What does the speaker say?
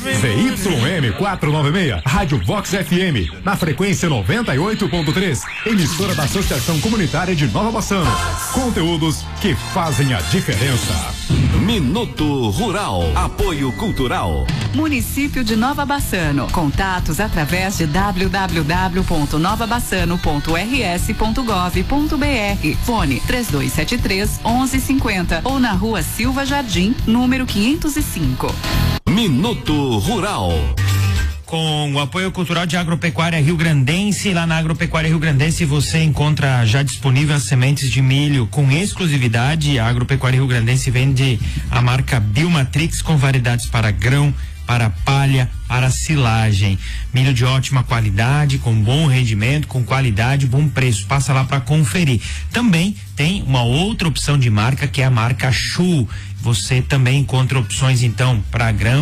ZYM 496, Rádio Vox FM, na frequência 98.3, emissora da Associação Comunitária de Nova Bassano. Conteúdos que fazem a diferença. Minuto Rural, apoio cultural. Município de Nova Bassano. Contatos através de www.novabassano.rs.gov.br. Fone 3273-1150 ou na Rua Silva Jardim, número 505. Minuto Rural. Com o apoio cultural de Agropecuária Rio Grandense, lá na Agropecuária Rio Grandense você encontra já disponível as sementes de milho com exclusividade. A Agropecuária Rio Grandense vende a marca Biomatrix com variedades para grão, para palha, para silagem. Milho de ótima qualidade, com bom rendimento, com qualidade, bom preço. Passa lá para conferir. Também tem uma outra opção de marca que é a marca Chu. Você também encontra opções então para grão,